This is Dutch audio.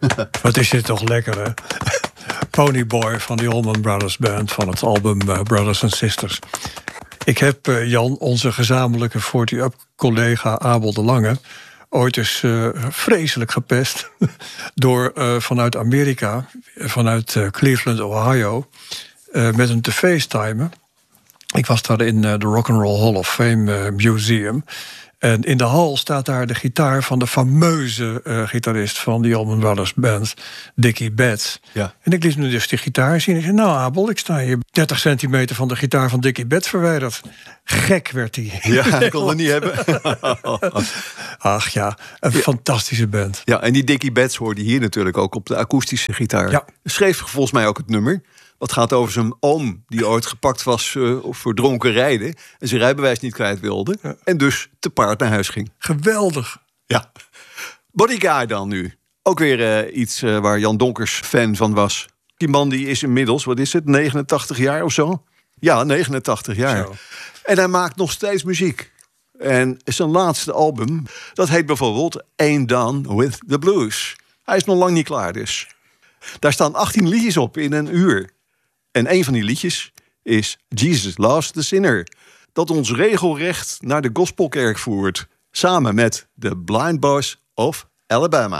Wat is dit toch lekker, hè? Ponyboy van de Allman Brothers Band van het album Brothers and Sisters. Ik heb Jan, onze gezamenlijke 40-up-collega Abel de Lange, ooit eens vreselijk gepest door vanuit Amerika, vanuit Cleveland, Ohio, met hem te facetimen. Ik was daar in de Rock'n'Roll Hall of Fame Museum. En in de hal staat daar de gitaar van de fameuze gitarist van die Allman Brothers Band, Dickie Betts. Ja. En ik liet nu dus die gitaar zien. Ik zei, nou Abel, ik sta hier 30 centimeter van de gitaar van Dickie Betts verwijderd. Gek werd hij. Ja, ik kon het niet hebben. Ach ja, een fantastische band. Ja, en die Dickie Betts hoorde hier natuurlijk ook op de akoestische gitaar. Ja. Schreef volgens mij ook het nummer. Wat gaat over zijn oom, die ooit gepakt was voor dronken rijden. En zijn rijbewijs niet kwijt wilde. Ja. En dus te paard naar huis ging. Geweldig. Ja. Body Guy dan nu. Ook weer iets waar Jan Donkers fan van was. Die man die is inmiddels, 89 jaar of zo? Ja, 89 jaar. Zo. En hij maakt nog steeds muziek. En zijn laatste album, dat heet bijvoorbeeld Ain't Done With The Blues. Hij is nog lang niet klaar dus. Daar staan 18 liedjes op in een uur. En een van die liedjes is Jesus Loves the Sinner. Dat ons regelrecht naar de gospelkerk voert. Samen met de Blind Boys of Alabama.